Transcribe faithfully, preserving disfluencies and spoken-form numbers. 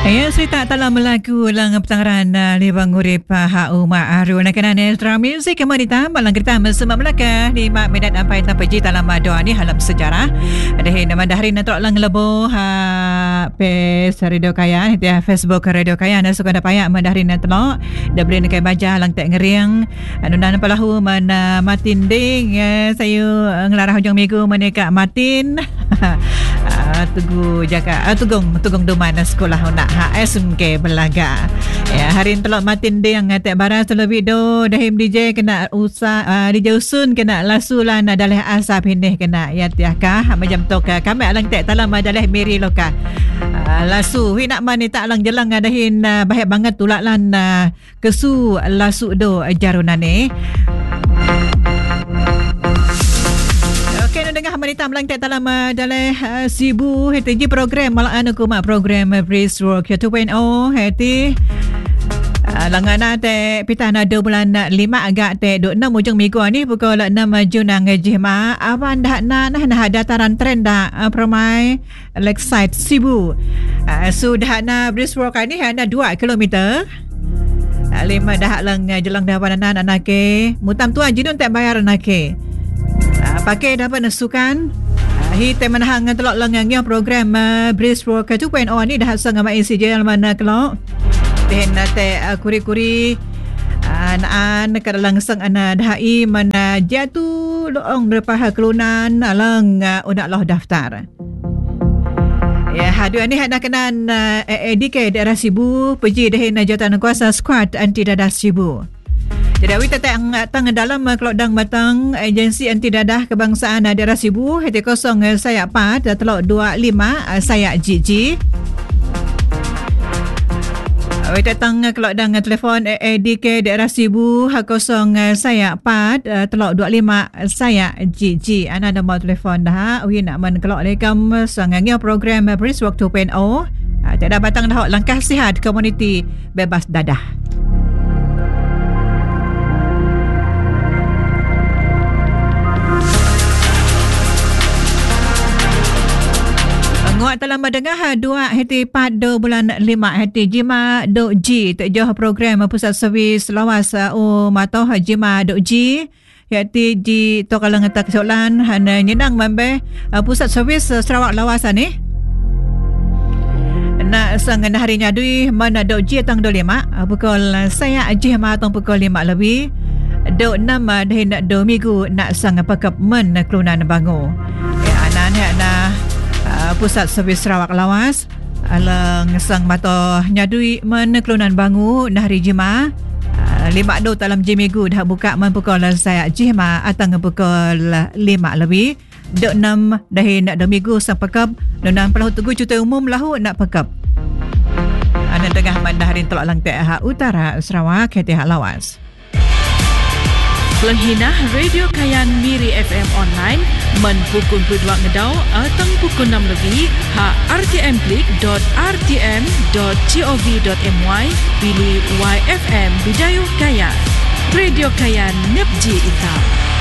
Ya, cerita dalam melaku lang petangran libang urip hau ma'aru nak kena Nestra Music kemanita malang kita bersama Melaka lima minit sampai sampai ji dalam doa ni halam sejarah. Ada nama dahari nak lang lebo ha pes Radio Kayan itu Facebook Radio Kayan suka ada payak madahari nak telok dah boleh nak baca lang tak ngeriang anu dan pelahu mana Martin ding saya ngelarah hujung minggu menika Martin tugu jaga tugung tugung duman sekolah nak H S M K Belaga. Ya, hari ini telok Martin ding ngatek baras terlebih do dahim D J kena usah uh, D J Usun kena lasulan dalih asap ini kena ya tiakah macam tu ka kami alang tek dalam dalih miri loka. Uh, lasu hi nak mani tak alang jelang ngadahin uh, bahaya banget tulaklan uh, kesu lasu do jarunane. Kena dengar menita melangkah dalam dalam uh, sibu hati program malah anu kuma program Breastwork dua titik nol hati uh, langana te pitana dua bulan lima agak te dua enam ujung minggu ni pukul enam Jun ang jema awan dah na nah nah dataran trend dah uh, permai Lakeside sibu uh, sudah na Breastwork ni ada dua kilometer uh, lima dah lang jelang dah pananan anake mutam tuan jinun tak bayar anake pakai dapat nasukan hi teman hang telok lengang program uh, Breastwork dua titik nol ni dah sang mai C J mana kelok den te uh, kuri-kuri an-an uh, kada langsung ana dai mana jatuh loong repah kelunan alang uh, unak loh daftar ya hadu ni hendak kenan uh, A D K daerah Sibu peji dehin jawatan kuasa squad anti dadah Sibu. Jadi awit tetang tang dalam kelodang batang agensi anti dadah kebangsaan daerah Sibu hati kosong saya empat telok dua lima saya Gigi. Awit tetang kelodang telefon A D K daerah Sibu kosong saya empat telok dua lima saya Gigi. Ana nombor telefon dah. Wi nak man kelok lekam sangangnya program Breastwork dua titik nol. Tiada batang dah langkah sihat komuniti bebas dadah. Nguat telah mendengar dua hati empat do bulan lima hati jima do G terjauh program pusat servis lawas o matoh jima do G hati di tokalang tak soalan hana nyenang membe pusat servis Sarawak lawas ni nak sang hari nyadui mana do G tang do lima pukul saya jima tang pukul lima lebih do enam dah nak do minggu nak sang pakap men kelunan bangu ya anan ya Uh, pusat servis Sarawak lawas alang sang matoh nyadui men kelunan bangu nahri jima uh, lima do dalam jimigu dah buka men pukul saya jima atang pukul lima lebih do enam dahin nak do minggu sang pakap enam puluh tujuh juta umum lahu nak pakap ana tengah mandaharin telok lang T H Utara Sarawak hati hak lawas. Lenghina Radio Kayan Miri F M online men pukul dua ngedau atang pukul enam lebih ha r t m klik dot r t m dot gov dot m y pilih Y F M Bidayuh Kayan Radio Kayan Nepji Ita.